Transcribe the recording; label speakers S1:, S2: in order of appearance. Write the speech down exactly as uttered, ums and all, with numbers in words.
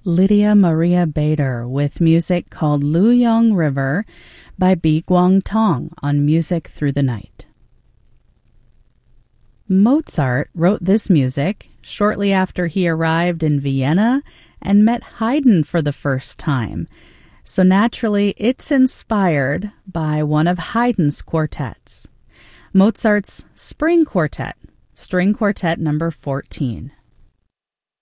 S1: Lydia Maria Bader with music called Luyong River by Bi Guang Tong on Music Through the Night. Mozart wrote this music shortly after he arrived in Vienna and met Haydn for the first time, so naturally it's inspired by one of Haydn's quartets, Mozart's Spring Quartet, String Quartet number fourteen.